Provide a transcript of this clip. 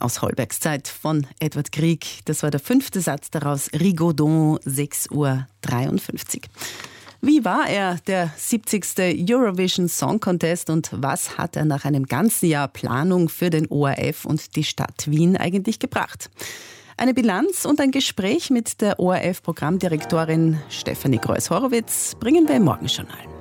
aus Holbergszeit von Edward Grieg. Das war der 5. Satz daraus, Rigaudon, 6:53 Uhr. Wie war er, der 70. Eurovision Song Contest, und was hat er nach einem ganzen Jahr Planung für den ORF und die Stadt Wien eigentlich gebracht? Eine Bilanz und ein Gespräch mit der ORF-Programmdirektorin Stefanie Greuß-Horowitz bringen wir im Morgenjournal.